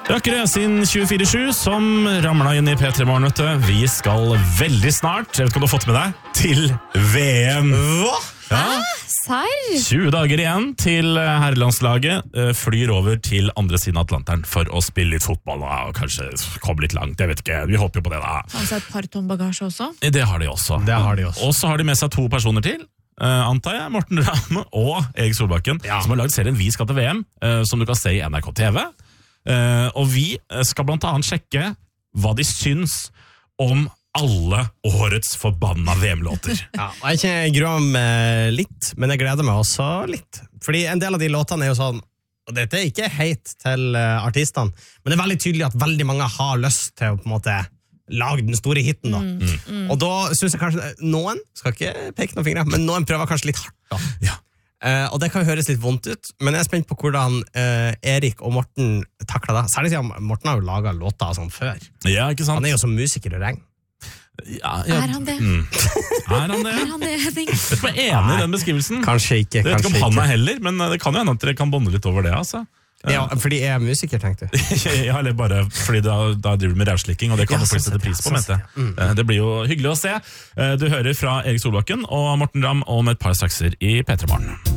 Rakkere sin 24-7 som ramlet inn i P3 Morgen, vet du. Vi skal veldig snart, jeg vet ikke om du har fått med deg, til VM. Hva? Ja. Serr? 20 dager igjen til herrelandslaget flyr over til andre siden av Atlanteren for å spille litt fotball og kanskje komme litt langt, jeg vet ikke, vi håper jo på det da. Altså et par tom bagasje også? Det har de også. Og så har de med seg 2 personer til. Antar jeg, Morten Ramm og Erik Solbakken, som har laget serien Vi skal til VM, som du kan se i NRK TV. Og vi skal blant annet sjekke hva de syns om alle årets forbanna VM-låter. Ja, og jeg gruer meg litt, men jeg gleder meg også litt. Fordi en del av de låtene er jo sånn, og dette er ikke hate til artistene, men det er veldig tydelig at veldig mange har lyst til å på en måte lage den store hitten da. Og da synes jeg kanskje noen, skal ikke peke noen fingre, men noen prøver kanskje litt hardt da. Ja. Og det kan jo høres litt vondt ut, men jeg er spent på hvordan Erik og Morten takler det. Særlig siden Morten har jo laget låter sånn før. Ja, ikke sant? Han er jo som musiker og regn. Ja. Er han det? Er han det? Er han det, Henning? Jeg er enig i den beskrivelsen. Kanskje ikke, Jeg vet ikke kanskje om han ikke. er heller, men det kan jo hende at dere kan bonde litt over det, altså. Ja, fordi jeg er musiker, tenkte du. Ja, eller bare fordi da driver du med rævslikking, og det kan Ja, du få sånn sette pris på, sett, mente jeg. Det blir jo hyggelig å se. Du hører fra Erik Solbakken og Morten Ramm om et par strakser i P3 Morgen.